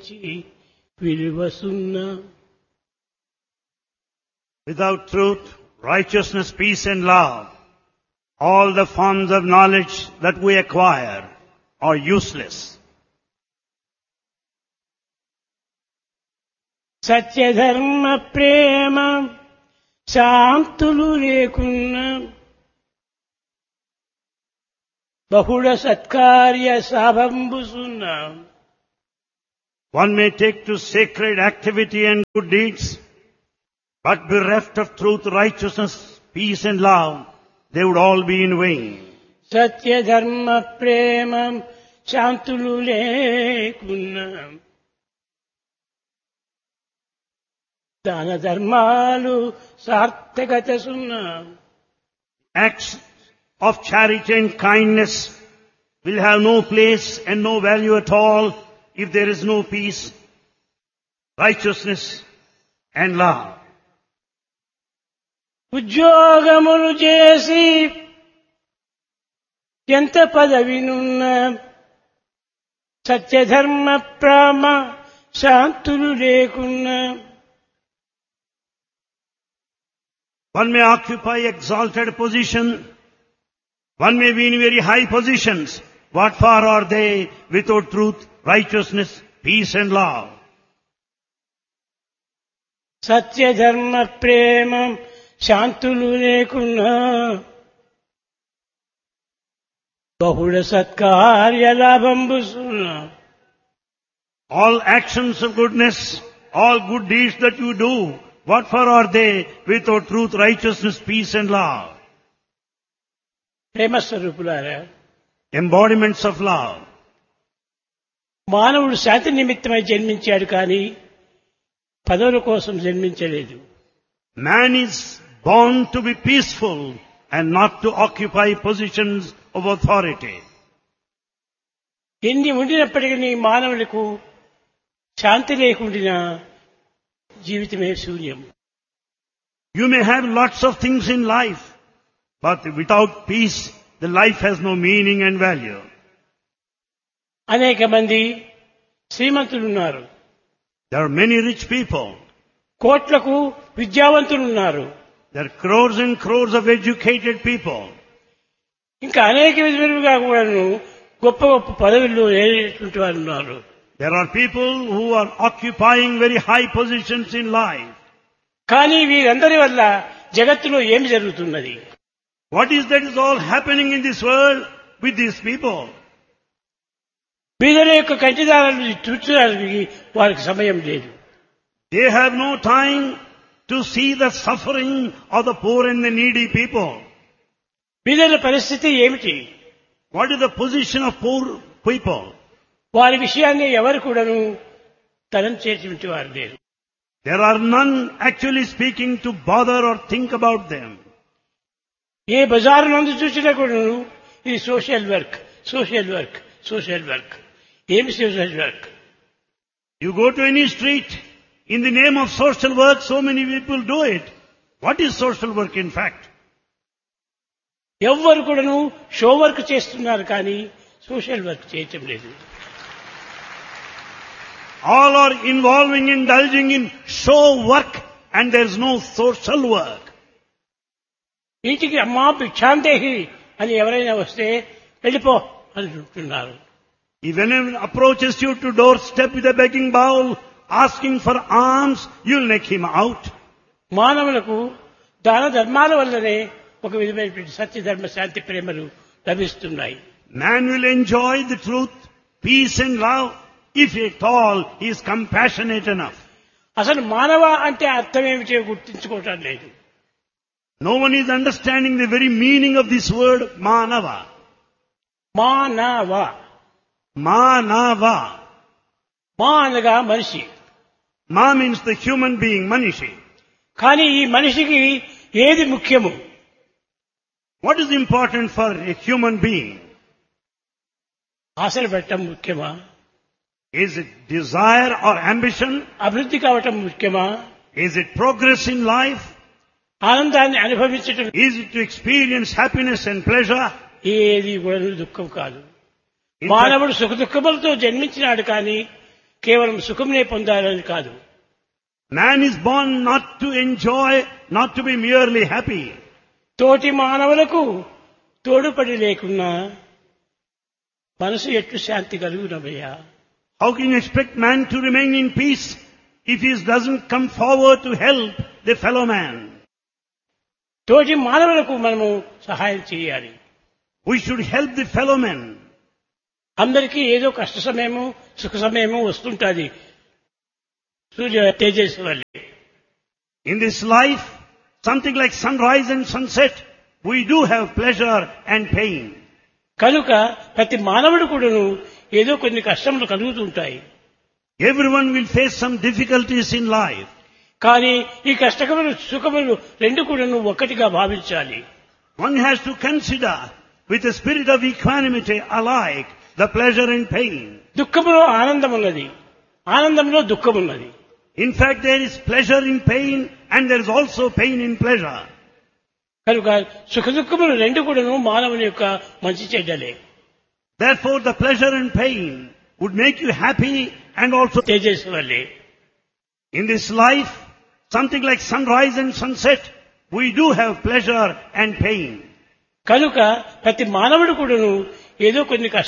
మంచి విలువసున్నా. Without truth, righteousness, peace and love, all the forms of knowledge that we acquire are useless. సత్యధర్మ ప్రేమ శాంతులు లేకున్నా బహుళ సత్కార్య సాభంబుసున్నా. One may take to sacred activity and good deeds, but bereft of truth, righteousness, peace and love, they would all be in vain. సత్యధర్మ ప్రేమ శాంతులు లేకున్నా దాన ధర్మాలు సార్థకత సున్నా. Acts of charity and kindness will have no place and no value at all if there is no peace, righteousness and love. ఉద్యోగములు చేసి ఎంత పదవినున్న సత్యధర్మ ప్రేమ శాంతులు లేకున్నా One may occupy exalted position, one may be in very high positions. What for are they without truth, righteousness, peace and love? సత్యధర్మ ప్రేమ శాంతులు లేకున్నా బహుళ సత్కార్య లాభంబుసున్నా. All actions of goodness, all good deeds that you do, what for are they without truth, righteousness, peace and love? ప్రేమ స్వరూపులారా, Embodiments of love. మానవుడు శాంతి నిమిత్తమై జన్మించాడు కానీ పదవుల కోసం జన్మించలేదు. Man is born to be peaceful and not to occupy positions of authority. ఎన్ని ఉండినప్పటికీ మానవులకు శాంతి లేకుండా జీవితమే శూన్యం. You may have lots of things in life, but without peace, the life has no meaning and value. అనేక మంది శ్రీమంతులు ఉన్నారు, There are many rich people. కోట్లకు విద్యావంతులు ఉన్నారు, There are crores and crores of educated people. ఇంకా అనేక విధములుగా కూడాను గొప్ప గొప్ప పదవుల్లో ఏటువంటి వారు ఉన్నారు. There are people who are occupying very high positions in life. కానీ వీరందరి వల్ల జగత్తులో ఏమి జరుగుతున్నది? What is that is all happening in this world with these people? వీళ్ళ యొక్క కంటిదారులు చూచడానికి వారికి సమయం లేదు. They have no time to see the suffering of the poor and the needy people. వీళ్ళ పరిస్థితి ఏమిటి? What is the position of poor people? వారి విషయాన్ని ఎవరు కూడాను తలంచేటువంటి వారు లేరు. There are none actually speaking to bother or think about them. ఏ బజారు నందు చూసినా కూడాను ఇది social work, social work, social work. ఏమి social work? You go to any street, in the name of social work, so many people do it. What is social work in fact? ఎవ్వరు కూడాను show work చేస్తున్నారు కానీ social work చేయటం లేదు. All are indulging in show work and there is no social work. ఇంటికి అమ్మా భిక్షాందేహి అని ఎవరైనా వస్తే వెళ్ళిపో అని చెప్తున్నారు. If anyone approaches you to doorstep with a begging bowl, asking for alms, you'll knock him out. మానవులకు దాన ధర్మాల వల్లనే ఒక విధమైనటువంటి సత్య ధర్మ శాంతి ప్రేమలు లభిస్తున్నాయి. Man will enjoy the truth, peace and love if at all he is compassionate enough. అసలు మానవ అంటే అర్థం ఏమిటో గుర్తించుకోవటం లేదు. No one is understanding the very meaning of this word manava. మానవ, Manava. మా అనగా మనిషి. Ma means the human being, Manishi. కానీ ఈ మనిషికి ఏది ముఖ్యము? What is important for a human being? ఆశలు పెట్టడం ముఖ్యమా? Is it desire or ambition? అభివృద్ధి కావటం ముఖ్యమా? Is it progress in life? ఆనందాన్ని అనుభవించటం? Is it to experience happiness and pleasure? ఏది కూడా దుఃఖం కాదు. మానవుడు సుఖ దుఃఖములతో జన్మించినాడు కానీ కేవలం సుఖంనే పొందాలని కాదు. Man is born not to enjoy, not to be merely happy. తోటి మానవులకు తోడుపడి లేకున్నా మనసు ఎట్లు శాంతి కలుగునమయ్యా. How can you expect man to remain in peace if he doesn't come forward to help the fellow man? తోటి మానవులకు మనము సహాయం చేయాలి. We should help the fellow men. అందరికీ ఏదో కష్ట సమయము సుఖ సమయము వస్తుంటుంది సూర్య తేజస్సు వల్లే. In this life, something like sunrise and sunset, we do have pleasure and pain. కనుక ప్రతి మానవుడు కూడాను ఏదో కొన్ని కష్టములు కలుగుతుంటాయి. Everyone will face some difficulties in life. కానీ ఈ కష్టములు సుఖములు రెండు కూడాను ఒక్కటిగా భావించాలి. One has to consider with a spirit of equanimity alike the pleasure and pain. దుఃఖములో ఆనందం ఉన్నది, ఆనందంలో దుఃఖం ఉన్నది. In fact, there is pleasure in pain and there is also pain in pleasure. కనుక సుఖ దుఃఖములు రెండు కూడాను మానవుని యొక్క మంచి చెడ్డలే. Therefore, the pleasure and pain would make you happy and also తేజస్సు వల్లే. in this life, something like sunrise and sunset, we do have pleasure and pain. కనుక ప్రతి మానవుడు కూడాను ఏదో కొన్ని